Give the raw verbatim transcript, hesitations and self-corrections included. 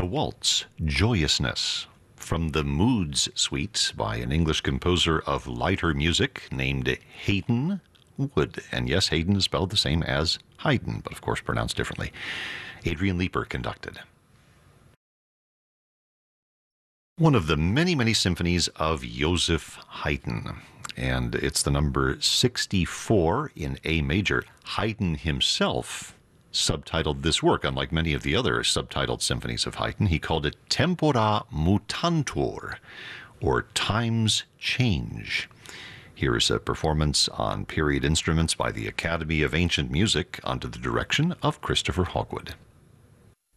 The waltz, Joyousness, from the Moods Suite by an English composer of lighter music named Hayden Wood. And yes, Hayden is spelled the same as Haydn, but of course pronounced differently. Adrian Leeper conducted. One of the many, many symphonies of Joseph Haydn, and it's the number sixty-four in A major. Haydn himself subtitled this work, unlike many of the other subtitled symphonies of Haydn. He called it Tempora Mutantur, or Times Change. Here is a performance on period instruments by the Academy of Ancient Music under the direction of Christopher Hogwood.